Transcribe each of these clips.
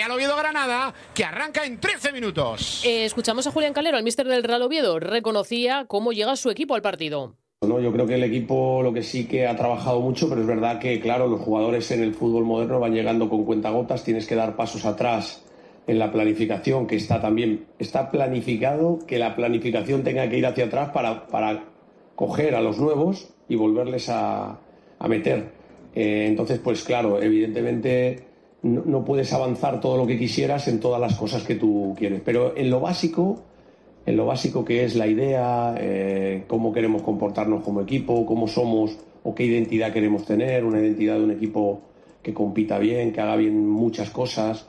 Real Oviedo-Granada, que arranca en 13 minutos. Escuchamos a Julián Calero, el míster del Real Oviedo. Reconocía cómo llega su equipo al partido. No, yo creo que el equipo lo que sí que ha trabajado mucho, pero es verdad que, claro, los jugadores en el fútbol moderno van llegando con cuentagotas, tienes que dar pasos atrás en la planificación, que está planificado que la planificación tenga que ir hacia atrás para coger a los nuevos y volverles a meter. Entonces, pues claro, evidentemente no puedes avanzar todo lo que quisieras en todas las cosas que tú quieres, pero en lo básico que es la idea, cómo queremos comportarnos como equipo, cómo somos o qué identidad queremos tener, una identidad de un equipo que compita bien, que haga bien muchas cosas,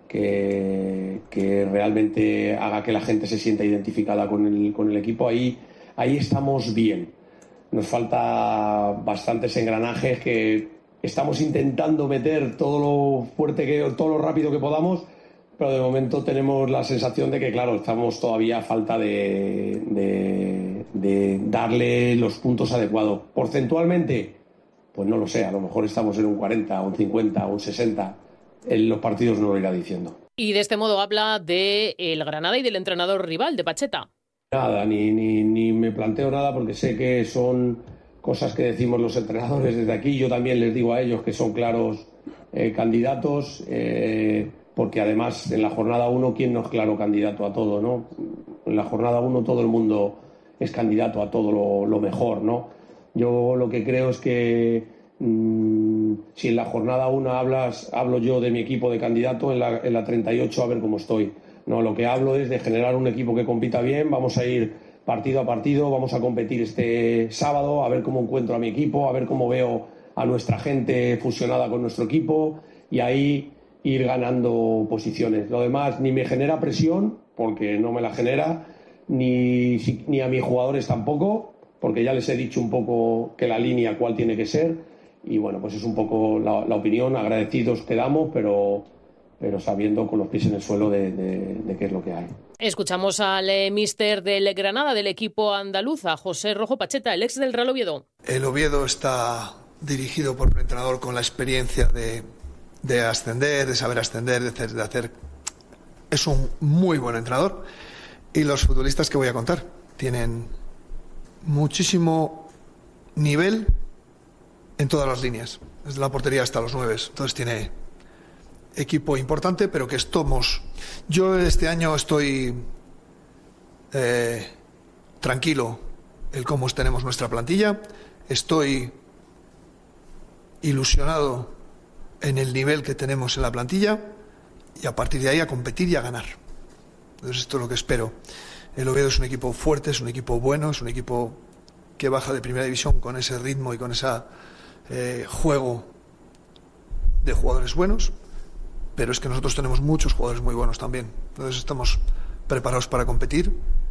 que realmente haga que la gente se sienta identificada con el equipo. Ahí estamos bien. Nos falta bastantes engranajes que estamos intentando meter todo lo rápido que podamos, pero de momento tenemos la sensación de que, claro, estamos todavía a falta de darle los puntos adecuados. Porcentualmente, pues no lo sé, a lo mejor estamos en un 40, un 50, un 60. En los partidos no lo irá diciendo. Y de este modo habla del Granada y del entrenador rival, de Pacheta. Nada, ni me planteo nada, porque sé que son cosas que decimos los entrenadores desde aquí. Yo también les digo a ellos que son claros candidatos, porque además en la jornada 1, ¿quién no es claro candidato a todo, no? En la jornada 1 todo el mundo es candidato a todo lo mejor, ¿no? Yo lo que creo es que si en la jornada 1 hablo yo de mi equipo de candidato, en la 38 a ver cómo estoy. No, lo que hablo es de generar un equipo que compita bien. Vamos a ir partido a partido, vamos a competir este sábado, a ver cómo encuentro a mi equipo, a ver cómo veo a nuestra gente fusionada con nuestro equipo, y ahí ir ganando posiciones. Lo demás ni me genera presión, porque no me la genera, ni a mis jugadores tampoco, porque ya les he dicho un poco que la línea cuál tiene que ser, y bueno, pues es un poco la opinión. Agradecidos quedamos, pero sabiendo con los pies en el suelo de qué es lo que hay. Escuchamos al míster del Granada, del equipo andaluz, a José Rojo Pacheta, el ex del Real Oviedo. El Oviedo está dirigido por un entrenador con la experiencia de ascender, de saber ascender, de hacer. Es un muy buen entrenador. Y los futbolistas que voy a contar tienen muchísimo nivel en todas las líneas, desde la portería hasta los 9. Entonces tiene equipo importante, pero que estamos. Yo este año estoy tranquilo en cómo tenemos nuestra plantilla. Estoy ilusionado en el nivel que tenemos en la plantilla, y a partir de ahí a competir y a ganar. Entonces esto es lo que espero. El Oviedo es un equipo fuerte, es un equipo bueno, es un equipo que baja de primera división con ese ritmo y con ese juego de jugadores buenos, pero es que nosotros tenemos muchos jugadores muy buenos también. Entonces estamos preparados para competir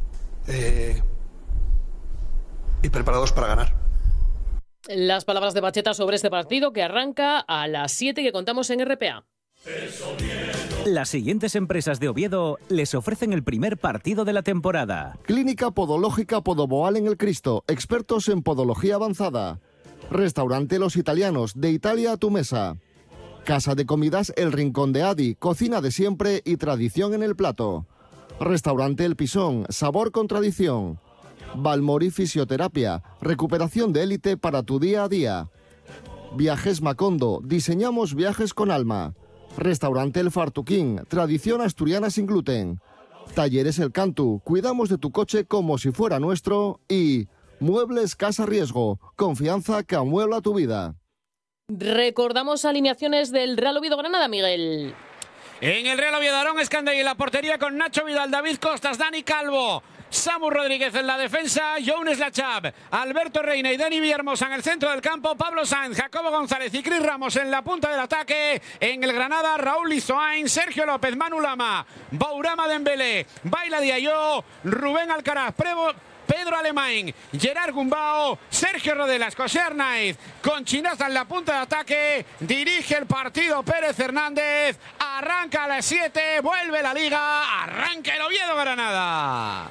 y preparados para ganar. Las palabras de Pacheta sobre este partido que arranca a las 7, que contamos en RPA. Las siguientes empresas de Oviedo les ofrecen el primer partido de la temporada. Clínica Podológica Podoboal en el Cristo, expertos en podología avanzada. Restaurante Los Italianos, de Italia a tu mesa. Casa de Comidas El Rincón de Adi, cocina de siempre y tradición en el plato. Restaurante El Pisón, sabor con tradición. Balmori Fisioterapia, recuperación de élite para tu día a día. Viajes Macondo, diseñamos viajes con alma. Restaurante El Fartuquín, tradición asturiana sin gluten. Talleres El Cantu, cuidamos de tu coche como si fuera nuestro. Y Muebles Casa Riesgo, confianza que amuebla tu vida. Recordamos alineaciones del Real Oviedo Granada, Miguel. En el Real Oviedo, Aarón Escandey en la portería con Nacho Vidal, David Costas, Dani Calvo, Samu Rodríguez en la defensa, Younes Lachab, Alberto Reina y Dani Villahermosa en el centro del campo, Pablo Sainz, Jacobo González y Cris Ramos en la punta del ataque. En el Granada, Raúl Lizoain, Sergio López, Manu Lama, Bourama Dembélé, Baila Diallo, Rubén Alcaraz, Pedro Alemán, Gerard Gumbao, Sergio Rodelas, José Arnaiz, con Chinaza en la punta de ataque. Dirige el partido Pérez Hernández. Arranca a las 7, vuelve la Liga, arranca el Oviedo Granada.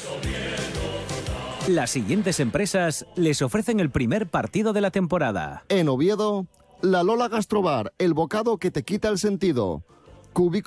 Las siguientes empresas les ofrecen el primer partido de la temporada. En Oviedo, La Lola Gastrobar, el bocado que te quita el sentido. Cúbico